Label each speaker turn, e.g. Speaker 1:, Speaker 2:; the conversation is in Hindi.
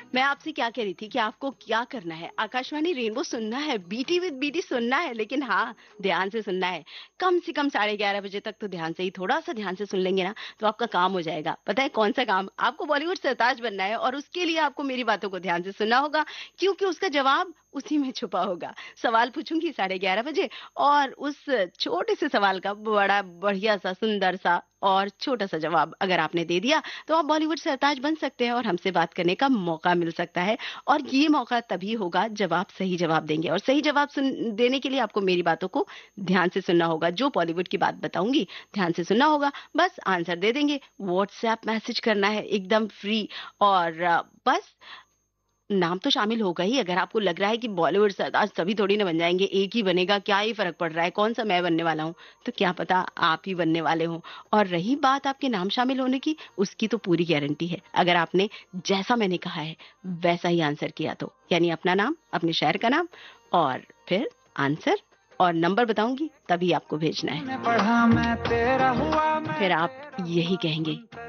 Speaker 1: मैं आपसे क्या कह रही थी कि आपको क्या करना है, आकाशवाणी रेनबो सुनना है, बीटी विद बीटी सुनना है, लेकिन हाँ, ध्यान से सुनना है। कम से कम 11:30 बजे तक तो ध्यान से ही, थोड़ा-सा ध्यान से सुन लेंगे ना, तो आपका काम हो जाएगा। पता है कौन-सा काम? आपको बॉलीवुड सरताज बनना है और उसके लिए आपको मेरी बातों को ध्यान से सुनना होगा, क्योंकि उसका जवाब उसी में छुपा होगा। सवाल पूछूँगी 11:30 बजे और उस छोटे से सवाल का बड़ा बढ़िया-सा, सुंदर-सा और छोटा-सा जवाब अगर आपने दे दिया, तो आप बॉलीवुड सरताज बन सकते हैं और हमसे बात करने का मौका मिल सकता है। और ये मौका तभी होगा जब आप सही जवाब देंगे और सही जवाब सुन देने के लिए आपको मेरी बातों को ध्यान से सुनना होगा। जो बॉलीवुड की बात बताऊँगी, ध्यान से सुनना होगा, बस आंसर दे देंगे। व्हाट्सएप मैसेज करना है एकदम फ्री और बस नाम तो शामिल होगा ही। अगर आपको लग रहा है कि बॉलीवुड सरताज सभी थोड़ी ना बन जाएँगे, एक ही बनेगा, क्या ही फ़र्क पड़ रहा है, कौन-सा मैं बनने वाला हूँ, तो क्या पता आप ही बनने वाले हों। और रही बात आपके नाम शामिल होने की, उसकी तो पूरी गारंटी है, अगर आपने जैसा मैंने कहा है, वैसा ही आंसर किया तो। यानी अपना नाम, अपने शहर का नाम और फिर आंसर और नंबर बताऊँगी, तभी आपको भेजना है।
Speaker 2: पढ़ा मैं तेरा हुआ मैं
Speaker 1: फिर आप
Speaker 2: तेरा
Speaker 1: यही
Speaker 2: हुआ
Speaker 1: कहेंगे,
Speaker 2: अंतर